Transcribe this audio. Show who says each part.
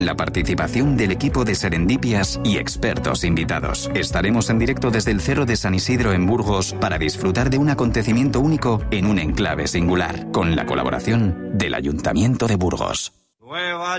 Speaker 1: La participación del equipo de Serendipias y expertos invitados. Estaremos en directo desde el Cerro de San Isidro en Burgos para disfrutar de un acontecimiento único en un enclave singular, con la colaboración del Ayuntamiento de Burgos.
Speaker 2: Nueva